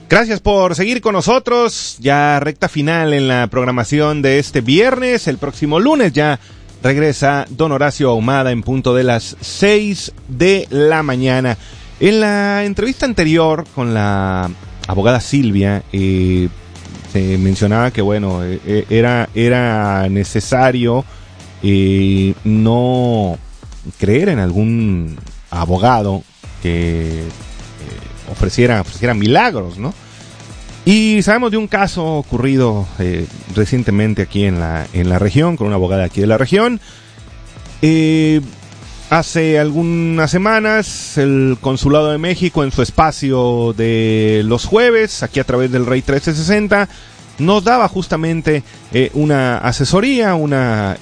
Gracias por seguir con nosotros. Ya recta final en la programación de este viernes. El próximo lunes ya regresa don Horacio Ahumada en punto de las 6 de la mañana. En la entrevista anterior con la abogada Silvia, se mencionaba que bueno, era necesario no creer en algún abogado que ofreciera milagros, ¿no? Y sabemos de un caso ocurrido recientemente aquí en la región, con una abogada aquí de la región. Hace algunas semanas, el Consulado de México, en su espacio de los jueves, aquí a través del Rey 1360, nos daba justamente una asesoría, unos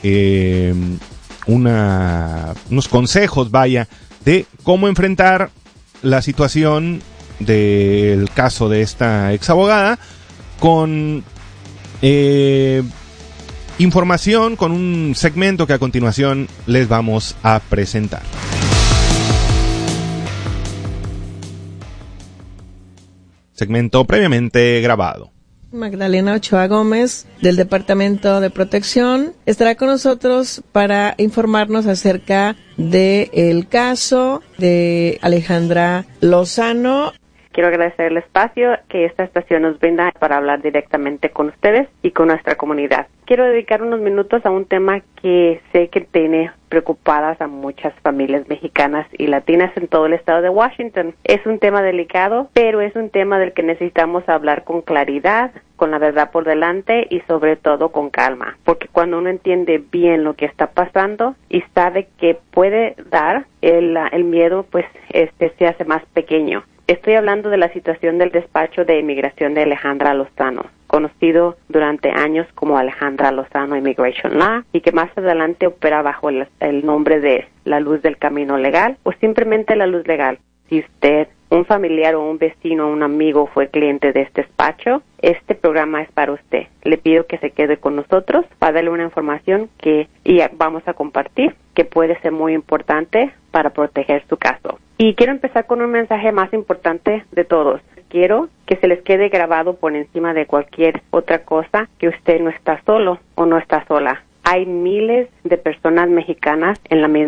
consejos, de cómo enfrentar la situación del caso de esta exabogada, con información, con un segmento que a continuación les vamos a presentar. Segmento previamente grabado. Magdalena Ochoa Gómez, del Departamento de Protección, estará con nosotros para informarnos acerca del caso de Alejandra Lozano. Quiero agradecer el espacio que esta estación nos brinda para hablar directamente con ustedes y con nuestra comunidad. Quiero dedicar unos minutos a un tema que sé que tiene preocupadas a muchas familias mexicanas y latinas en todo el estado de Washington. Es un tema delicado, pero es un tema del que necesitamos hablar con claridad, con la verdad por delante y sobre todo con calma. Porque cuando uno entiende bien lo que está pasando y sabe que puede dar, el miedo pues se hace más pequeño. Estoy hablando de la situación del despacho de inmigración de Alejandra Lozano, conocido durante años como Alejandra Lozano Immigration Law, y que más adelante opera bajo el nombre de La Luz del Camino Legal o simplemente La Luz Legal. Si usted, un familiar o un vecino o un amigo fue cliente de este despacho, este programa es para usted. Le pido que se quede con nosotros para darle una información que vamos a compartir, que puede ser muy importante para proteger su caso. Y quiero empezar con un mensaje más importante de todos. Quiero que se les quede grabado por encima de cualquier otra cosa que usted no está solo o no está sola. Hay miles de personas mexicanas en la misma